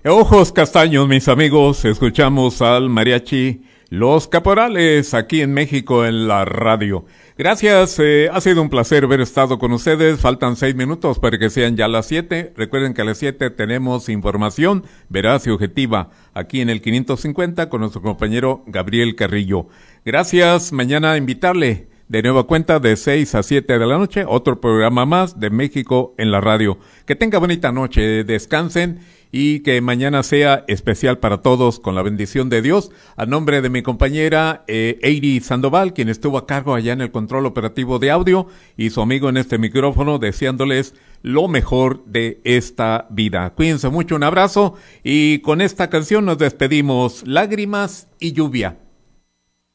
Ojos castaños, mis amigos, escuchamos al mariachi Los Caporales aquí en México en la radio. Gracias, ha sido un placer haber estado con ustedes. Faltan 6 minutos para que sean ya las 7. Recuerden que a las 7 tenemos información veraz y objetiva aquí en el 550 con nuestro compañero Gabriel Carrillo. Gracias, mañana invitarle de nueva cuenta de 6 a 7 de la noche, otro programa más de México en la radio. Que tenga bonita noche, descansen y que mañana sea especial para todos con la bendición de Dios. A nombre de mi compañera Eiri Sandoval, quien estuvo a cargo allá en el control operativo de audio, y su amigo en este micrófono, deseándoles lo mejor de esta vida. Cuídense mucho, un abrazo, y con esta canción nos despedimos. Lágrimas y lluvia.